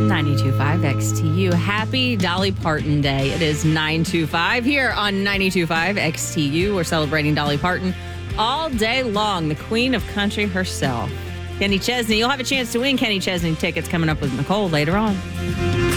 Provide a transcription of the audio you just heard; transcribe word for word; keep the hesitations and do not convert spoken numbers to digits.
ninety-two point five X T U. Happy Dolly Parton Day. It is nine twenty-five here on ninety-two point five X T U. We're celebrating Dolly Parton all day long, the queen of country herself. Kenny Chesney. You'll have a chance to win Kenny Chesney tickets coming up with Nicole later on.